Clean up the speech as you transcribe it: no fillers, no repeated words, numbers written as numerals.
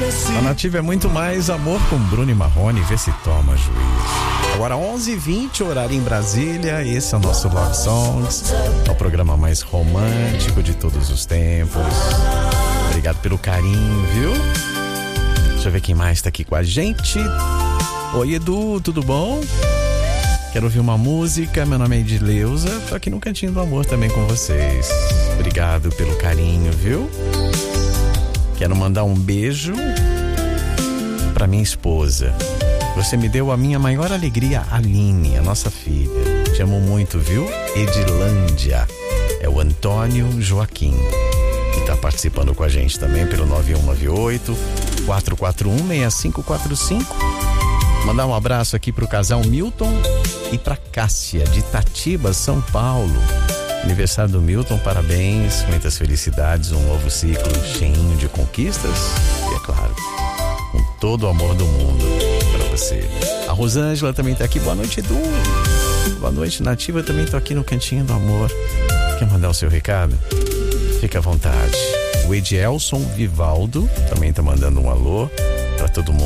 A Nativa é muito mais amor com Bruno e Marrone, vê se toma juízo. Agora 11h20, horário em Brasília. Esse é o nosso Love Songs, é o programa mais romântico de todos os tempos. Obrigado pelo carinho, viu? Deixa eu ver quem mais tá aqui com a gente. Oi, Edu, tudo bom? Quero ouvir uma música. Meu nome é Edileuza, tô aqui no Cantinho do Amor também com vocês. Obrigado pelo carinho, viu? Quero mandar um beijo pra minha esposa. Você me deu a minha maior alegria, Aline, a nossa filha. Te amo muito, viu? Edilândia. É o Antônio Joaquim, que tá participando com a gente também pelo 9198-441-6545. Mandar um abraço aqui pro casal Milton e pra Cássia, de Itatiba, São Paulo. Aniversário do Milton, parabéns, muitas felicidades, um novo ciclo cheio de conquistas e, é claro, com todo o amor do mundo pra você. A Rosângela também tá aqui, boa noite, Edu. Boa noite, Nativa, também tô aqui no Cantinho do Amor. Quer mandar o seu recado? Fica à vontade. O Edielson Vivaldo também tá mandando um alô pra todo mundo.